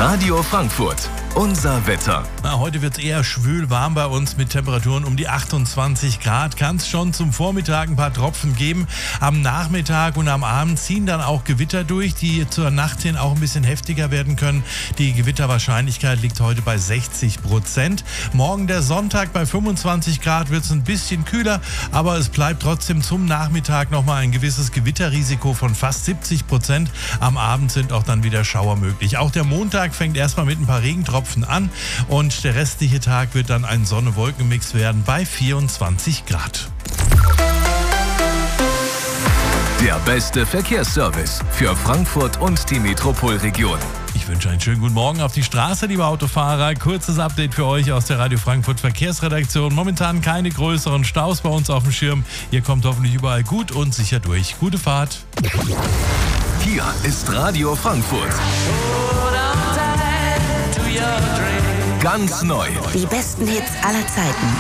Radio Frankfurt, unser Wetter. Heute wird es eher schwül warm bei uns mit Temperaturen um die 28 Grad. Kann es schon zum Vormittag ein paar Tropfen geben. Am Nachmittag und am Abend ziehen dann auch Gewitter durch, die zur Nacht hin auch ein bisschen heftiger werden können. Die Gewitterwahrscheinlichkeit liegt heute bei 60%. Morgen der Sonntag bei 25 Grad wird es ein bisschen kühler, aber es bleibt trotzdem zum Nachmittag nochmal ein gewisses Gewitterrisiko von fast 70%. Am Abend sind auch dann wieder Schauer möglich. Auch der Montag fängt erstmal mit ein paar Regentropfen an und der restliche Tag wird dann ein Sonne-Wolken-Mix werden bei 24 Grad. Der beste Verkehrsservice für Frankfurt und die Metropolregion. Ich wünsche einen schönen guten Morgen auf die Straße, liebe Autofahrer. Kurzes Update für euch aus der Radio Frankfurt Verkehrsredaktion. Momentan keine größeren Staus bei uns auf dem Schirm. Ihr kommt hoffentlich überall gut und sicher durch. Gute Fahrt. Hier ist Radio Frankfurt. Ganz neu. Die besten Hits aller Zeiten.